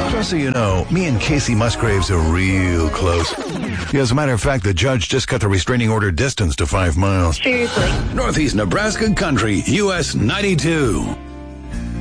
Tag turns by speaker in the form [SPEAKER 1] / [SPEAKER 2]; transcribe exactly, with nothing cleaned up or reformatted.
[SPEAKER 1] Just so you know, me and Casey Musgraves are real close. As a matter of fact, the judge just cut the restraining order distance to five miles.
[SPEAKER 2] Seriously.
[SPEAKER 1] Northeast Nebraska Country, U S ninety-two.